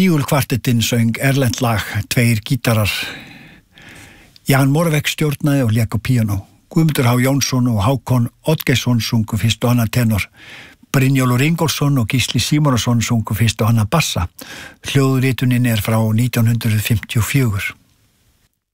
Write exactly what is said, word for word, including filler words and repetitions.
Fígulkvartettinn söng erlent lag, tveir gítarar. Jan Morvek stjórnaði og lék á píanó. Guðmundur H. Jónsson og Hákon Oddgeirsson sungu fyrst og annað tenor. Brynjólfur Ingólfsson og Gísli Símonarson sungu fyrst og annað bassa. Hljóðritunin er frá nítján hundruð fimmtíu og fjögur.